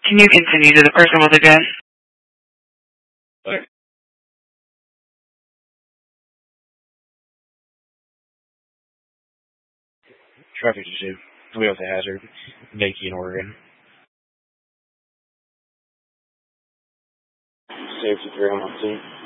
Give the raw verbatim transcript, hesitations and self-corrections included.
Can you continue to the person with the gun? Okay. Traffic issue. Wheels a hazard. Macon, Oregon. Safety three one one two.